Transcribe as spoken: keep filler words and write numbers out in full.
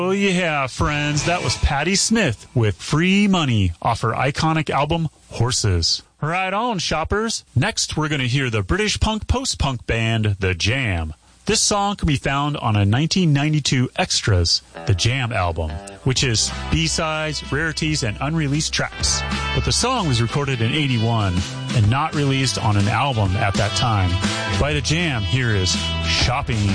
Oh yeah, friends, that was Patti Smith with Free Money off her iconic album, Horses. Right on, shoppers. Next, we're going to hear the British punk post-punk band, The Jam. This song can be found on a nineteen ninety-two Extras, The Jam album, which is B-sides, rarities, and unreleased tracks. But the song was recorded in eighty-one and not released on an album at that time. By The Jam, here is Shopping.